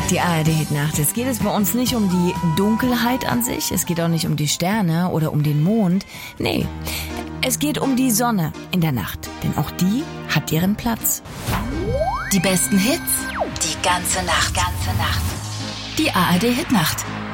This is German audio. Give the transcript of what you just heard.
Die ARD-Hitnacht. Jetzt geht es bei uns nicht um die Dunkelheit an sich, es geht auch nicht um die Sterne oder um den Mond. Nee, es geht um die Sonne in der Nacht, denn auch die hat ihren Platz. Die besten Hits, die ganze Nacht. Die ARD-Hitnacht.